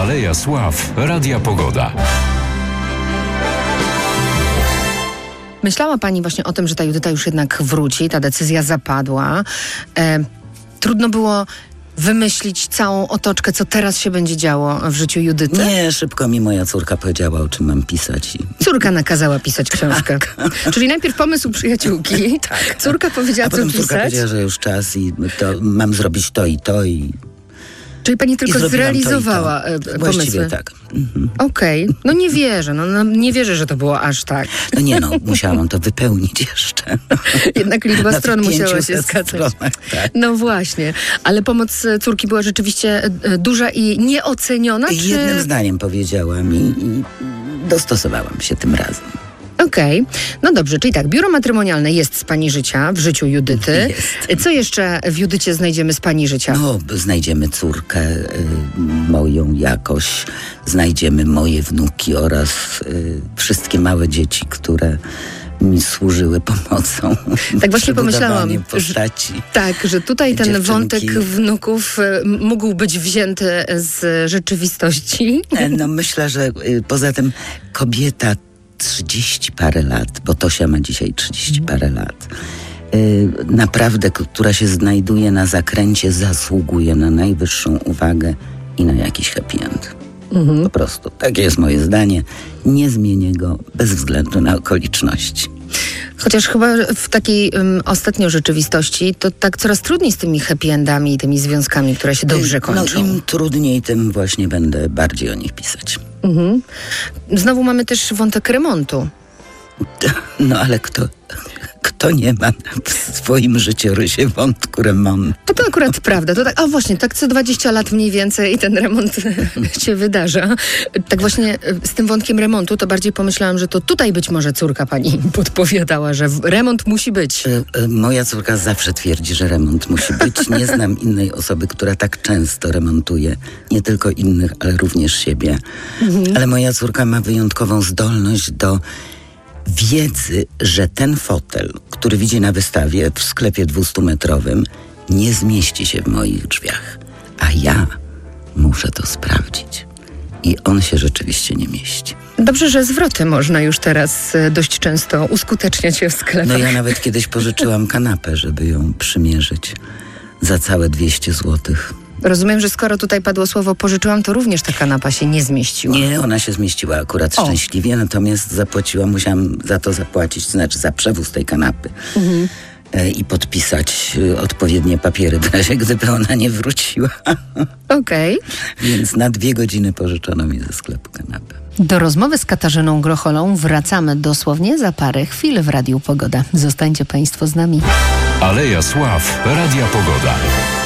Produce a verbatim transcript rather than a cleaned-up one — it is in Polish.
Aleja Sław Radia Pogoda. Myślała pani właśnie o tym, że ta Judyta już jednak wróci, ta decyzja zapadła. E, trudno było wymyślić całą otoczkę, co teraz się będzie działo w życiu Judyty? Nie, szybko mi moja córka powiedziała, o czym mam pisać. I... Córka nakazała pisać książkę. Tak. Czyli najpierw pomysł przyjaciółki. Tak. Córka powiedziała, A co potem pisać. córka powiedziała, że już czas i to mam zrobić to i to i... Czyli pani tylko I zrealizowała to i to. pomysły. Właściwie tak. Mhm. Okej. Okay. No nie wierzę. No, no nie wierzę, że to było aż tak. No nie no, musiałam to wypełnić jeszcze. Jednak liczba Na stron musiała się pięciuset zgadzać. stronach, tak. No właśnie. Ale pomoc córki była rzeczywiście duża i nieoceniona? Czy... Jednym zdaniem powiedziała mi i dostosowałam się tym razem. Okej. Okay. No dobrze, czyli tak, biuro matrymonialne jest z pani życia, w życiu Judyty. Jest. Co jeszcze w Judycie znajdziemy z pani życia? No, znajdziemy córkę y, moją jakoś, znajdziemy moje wnuki oraz y, wszystkie małe dzieci, które mi służyły pomocą. Tak właśnie pomyślałam, postaci. Że, tak, że tutaj ten dziewczynki. wątek wnuków y, mógł być wzięty z rzeczywistości. No myślę, że y, poza tym kobieta trzydzieści parę lat, bo Tosia ma dzisiaj trzydzieści parę lat, yy, naprawdę, która się znajduje na zakręcie, zasługuje na najwyższą uwagę i na jakiś happy end. Mhm. Po prostu. Takie jest moje zdanie. Nie zmienię go bez względu na okoliczności. Chociaż chyba w takiej um, ostatnio rzeczywistości to tak coraz trudniej z tymi happy endami i tymi związkami, które się dobrze kończą. No im trudniej, tym właśnie będę bardziej o nich pisać. Mhm. Znowu mamy też wątek remontu. No ale kto... Kto nie ma w swoim życiorysie wątku remontu? To, to akurat prawda. To tak, a właśnie, tak co dwadzieścia lat mniej więcej i ten remont się wydarza. Tak właśnie z tym wątkiem remontu to bardziej pomyślałam, że to tutaj być może córka pani podpowiadała, że remont musi być. Moja córka zawsze twierdzi, że remont musi być. Nie znam innej osoby, która tak często remontuje. Nie tylko innych, ale również siebie. Mhm. Ale moja córka ma wyjątkową zdolność do wiedzy, że ten fotel, który widzi na wystawie w sklepie dwustumetrowym, nie zmieści się w moich drzwiach. A ja muszę to sprawdzić. I on się rzeczywiście nie mieści. Dobrze, że zwroty można już teraz dość często uskuteczniać w sklepach. No ja nawet kiedyś pożyczyłam kanapę, żeby ją przymierzyć za całe dwieście złotych. Rozumiem, że skoro tutaj padło słowo pożyczyłam, to również ta kanapa się nie zmieściła. Nie, ona się zmieściła akurat o. szczęśliwie, natomiast zapłaciłam, musiałam za to zapłacić, to znaczy za przewóz tej kanapy mhm. e, i podpisać e, odpowiednie papiery, w razie gdyby ona nie wróciła. Okej. Okay. Więc na dwie godziny pożyczono mi ze sklepu kanapę. Do rozmowy z Katarzyną Grocholą wracamy dosłownie za parę chwil w Radiu Pogoda. Zostańcie państwo z nami. Aleja Sław Radia Pogoda.